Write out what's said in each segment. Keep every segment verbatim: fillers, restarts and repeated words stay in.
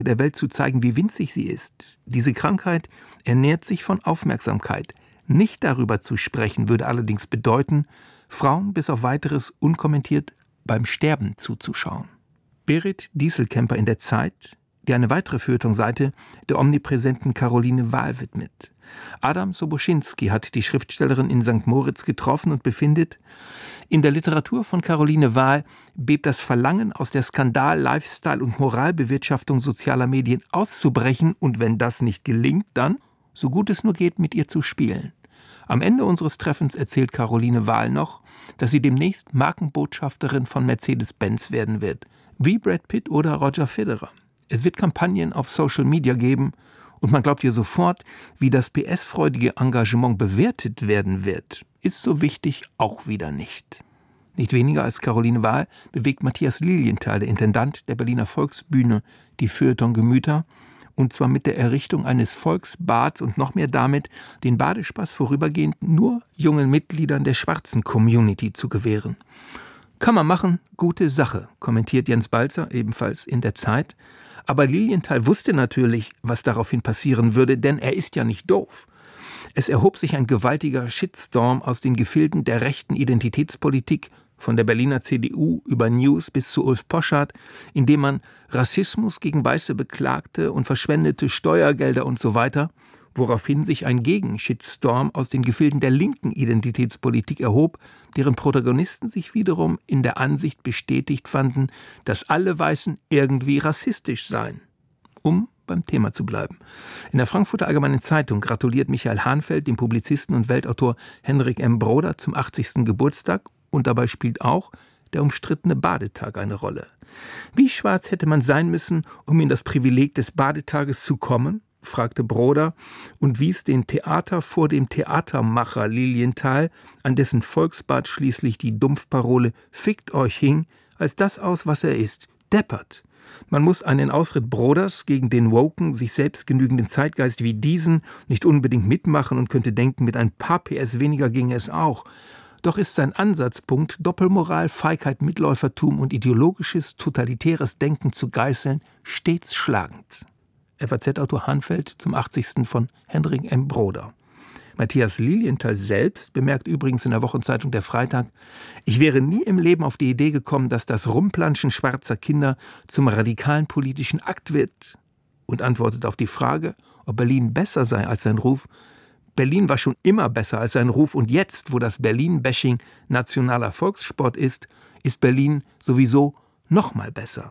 der Welt zu zeigen, wie winzig sie ist. Diese Krankheit ernährt sich von Aufmerksamkeit. Nicht darüber zu sprechen, würde allerdings bedeuten, Frauen bis auf Weiteres unkommentiert beim Sterben zuzuschauen. Berit Dieselkemper in der Zeit, die eine weitere Feuilleton-Seite der omnipräsenten Caroline Wahl widmet. Adam Soboschinski hat die Schriftstellerin in Sankt Moritz getroffen und befindet, in der Literatur von Caroline Wahl bebt das Verlangen, aus der Skandal-, Lifestyle- und Moralbewirtschaftung sozialer Medien auszubrechen und wenn das nicht gelingt, dann, so gut es nur geht, mit ihr zu spielen. Am Ende unseres Treffens erzählt Caroline Wahl noch, dass sie demnächst Markenbotschafterin von Mercedes-Benz werden wird, wie Brad Pitt oder Roger Federer. Es wird Kampagnen auf Social Media geben und man glaubt ihr sofort, wie das P S-freudige Engagement bewertet werden wird, ist so wichtig auch wieder nicht. Nicht weniger als Caroline Wahl bewegt Matthias Lilienthal, der Intendant der Berliner Volksbühne, die Feuilleton-Gemüter, und zwar mit der Errichtung eines Volksbads und noch mehr damit, den Badespaß vorübergehend nur jungen Mitgliedern der schwarzen Community zu gewähren. Kann man machen, gute Sache, kommentiert Jens Balzer, ebenfalls in der Zeit. Aber Lilienthal wusste natürlich, was daraufhin passieren würde, denn er ist ja nicht doof. Es erhob sich ein gewaltiger Shitstorm aus den Gefilden der rechten Identitätspolitik, von der Berliner C D U über News bis zu Ulf Poschardt, in dem man Rassismus gegen Weiße beklagte und verschwendete Steuergelder und so weiter, woraufhin sich ein Gegenshitstorm aus den Gefilden der linken Identitätspolitik erhob, deren Protagonisten sich wiederum in der Ansicht bestätigt fanden, dass alle Weißen irgendwie rassistisch seien. Um beim Thema zu bleiben. In der Frankfurter Allgemeinen Zeitung gratuliert Michael Hahnfeld dem Publizisten und Weltautor Henrik M. Broder zum achtzigsten Geburtstag und dabei spielt auch der umstrittene Badetag eine Rolle. Wie schwarz hätte man sein müssen, um in das Privileg des Badetages zu kommen? Fragte Broder und wies den Theater vor dem Theatermacher Lilienthal, an dessen Volksbad schließlich die Dumpfparole »Fickt euch« hing, als das aus, was er ist, deppert. Man muss einen Ausritt Broders gegen den woken, sich selbst genügenden Zeitgeist wie diesen nicht unbedingt mitmachen und könnte denken, mit ein paar P S weniger ginge es auch. Doch ist sein Ansatzpunkt, Doppelmoral, Feigheit, Mitläufertum und ideologisches, totalitäres Denken zu geißeln, stets schlagend. F A Z-Autor Hahnfeld zum achtzigsten von Henrik M. Broder. Matthias Lilienthal selbst bemerkt übrigens in der Wochenzeitung Der Freitag, ich wäre nie im Leben auf die Idee gekommen, dass das Rumplanschen schwarzer Kinder zum radikalen politischen Akt wird. Und antwortet auf die Frage, ob Berlin besser sei als sein Ruf, Berlin war schon immer besser als sein Ruf und jetzt, wo das Berlin-Bashing nationaler Volkssport ist, ist Berlin sowieso noch mal besser.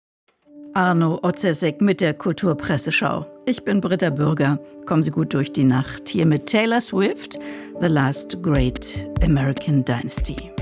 Arno Otzesek mit der Kulturpresseschau. Ich bin Britta Bürger. Kommen Sie gut durch die Nacht. Hier mit Taylor Swift, The Last Great American Dynasty.